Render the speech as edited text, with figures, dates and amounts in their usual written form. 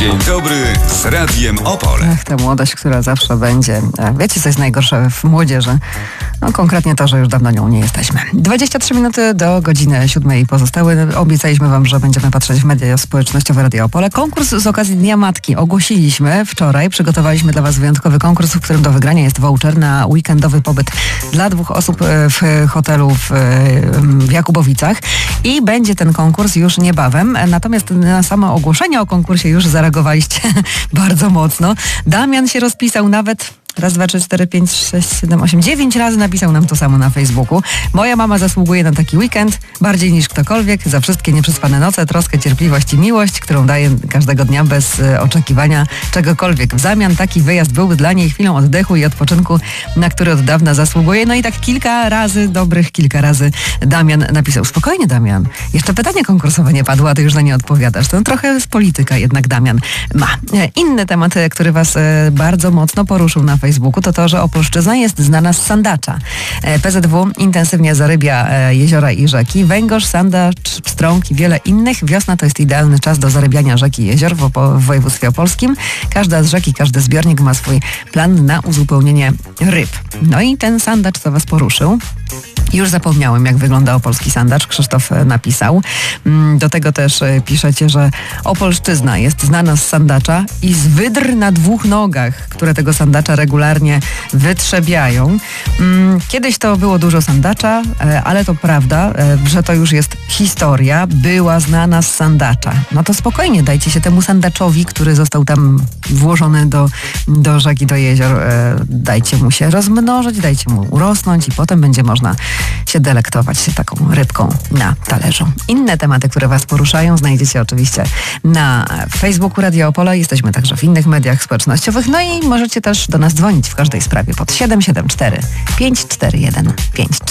Dzień dobry z Radiem Opole. Ach, ta młodość, która zawsze będzie. Wiecie, co jest najgorsze w młodzieży? No konkretnie to, że już dawno nią nie jesteśmy. 23 minuty do godziny 7 pozostały. Obiecaliśmy wam, że będziemy patrzeć w media społecznościowe Radia Opole. Konkurs z okazji Dnia Matki ogłosiliśmy wczoraj. Przygotowaliśmy dla was wyjątkowy konkurs, w którym do wygrania jest voucher na weekendowy pobyt dla 2 osób w hotelu w Jakubowicach. I będzie ten konkurs już niebawem. Natomiast na samo ogłoszenie o konkursie już zareagowaliście bardzo mocno. Damian się rozpisał nawet 1, 2, 3, 4, 5, 6, 7, 8, 9 razy napisał nam to samo na Facebooku. Moja mama zasługuje na taki weekend bardziej niż ktokolwiek, za wszystkie nieprzespane noce, troskę, cierpliwość i miłość, którą daje każdego dnia bez oczekiwania czegokolwiek. W zamian taki wyjazd byłby dla niej chwilą oddechu i odpoczynku, na który od dawna zasługuje. No i tak dobrych kilka razy Damian napisał. Spokojnie, Damian. Jeszcze pytanie konkursowe nie padło, a ty już na nie odpowiadasz. To trochę z polityka jednak Damian ma. Inny temat, który was bardzo mocno poruszył na Facebooku, to, że Opolszczyzna jest znana z sandacza. PZW intensywnie zarybia jeziora i rzeki. Węgorz, sandacz, pstrąg i wiele innych. Wiosna to jest idealny czas do zarybiania rzek i jezior w województwie opolskim. Każda z rzek i każdy zbiornik ma swój plan na uzupełnienie ryb. No i ten sandacz, co was poruszył. Już zapomniałem, jak wygląda opolski sandacz. Krzysztof napisał. Do tego też piszecie, że Opolszczyzna jest znana z sandacza i z wydr na 2 nogach, które tego sandacza regularnie wytrzebiają. Kiedyś to było dużo sandacza, ale to prawda, że to już jest historia. Była znana z sandacza. No to spokojnie, dajcie się temu sandaczowi, który został tam włożony do rzek i do jezior. Dajcie mu się rozmnożyć, dajcie mu urosnąć i potem będzie można się delektować się taką rybką na talerzu. Inne tematy, które was poruszają, znajdziecie oczywiście na Facebooku Radia Opole. Jesteśmy także w innych mediach społecznościowych. No i możecie też do nas dzwonić w każdej sprawie pod 774 541 5.